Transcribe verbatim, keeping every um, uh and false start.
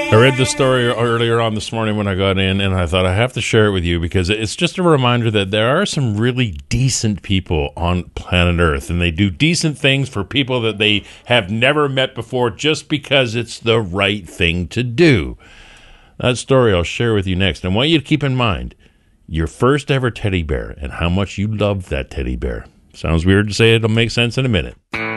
I read the story earlier on this morning when I got in, and I thought I have to share it with you because it's just a reminder that there are some really decent people on planet Earth, and they do decent things for people that they have never met before just because it's the right thing to do. That story I'll share with you next. I want you to keep in mind your first ever teddy bear and how much you loved that teddy bear. Sounds weird to say, it'll make sense in a minute.